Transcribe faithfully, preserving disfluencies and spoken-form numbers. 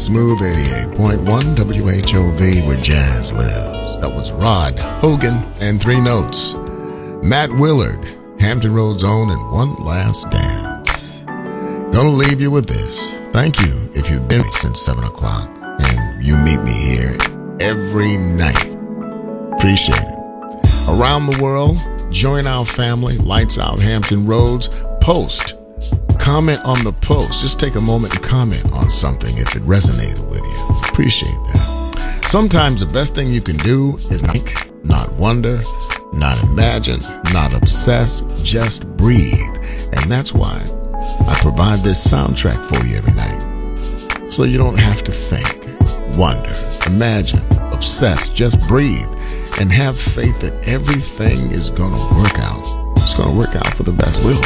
Smooth eighty-eight point one W H O V, where jazz lives. That was Rod Hogan and Three Notes. Matt Willard, Hampton Roads Own, and One Last Dance. Gonna leave you with this. Thank you if you've been here since seven o'clock and you meet me here every night. Appreciate it. Around the world, join our family. Lights Out Hampton Roads. Post. Comment on the post. Just take a moment and comment on something if it resonated with you. Appreciate that. Sometimes the best thing you can do is not think, not wonder, not imagine, not obsess, just breathe. And that's why I provide this soundtrack for you every night. So you don't have to think, wonder, imagine, obsess, just breathe and have faith that everything is going to work out. It's going to work out for the best. Will.